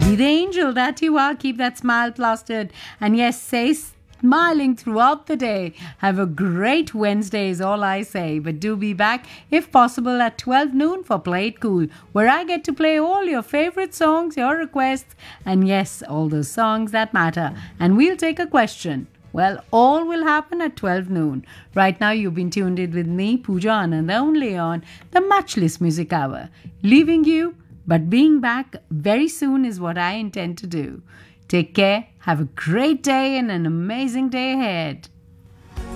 Be the angel that you are. Keep that smile plastered. And yes, stay smiling throughout the day. Have a great Wednesday is all I say. But do be back, if possible, at 12 noon for Play It Cool, where I get to play all your favorite songs, your requests, and yes, all those songs that matter. And we'll take a question. Well, all will happen at 12 noon. Right now, you've been tuned in with me, Pooja Anand, only on the Matchless Music Hour. Leaving you, but being back very soon is what I intend to do. Take care, have a great day and an amazing day ahead.